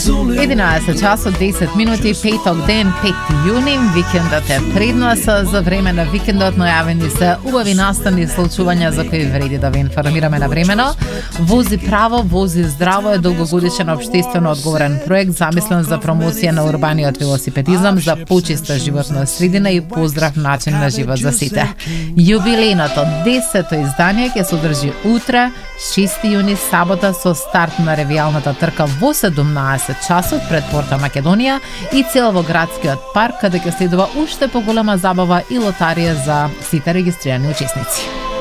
11 часот 10 минути, петок ден, 5 јуни, викендот е пред нас. За време на викендот најавени се убави настани и случувања за кои вреди да ве информираме навремено. Вози право, вози здраво е долгогодишен општествено одговорен проект замислен за промоција на урбаниот велосипедизам, за почиста животна средина и поздрав начин на живот за сите. Јубилејното 10-то издание ќе се одржи утре, 6 јуни, сабота, со старт на ревијалната трка во 17 часот пред Порта Македонија и цел во градскиот парк, каде ќе следува уште поголема забава и лотарија за сите регистрирани учесници.